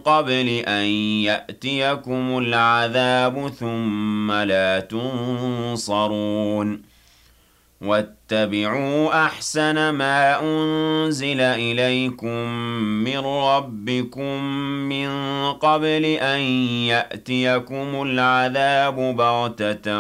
قبل أن يأتيكم العذاب ثم لا تنصرون واتبعوا أحسن ما أنزل إليكم من ربكم من قبل أن يأتيكم العذاب بغتة